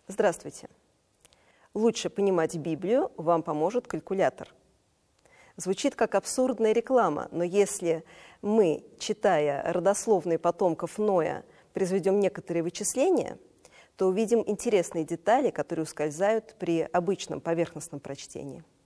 Здравствуйте! Лучше понимать Библию вам поможет калькулятор. Звучит как абсурдная реклама, но если мы, читая родословные потомков Ноя, произведем некоторые вычисления, то увидим интересные детали, которые ускользают при обычном поверхностном прочтении.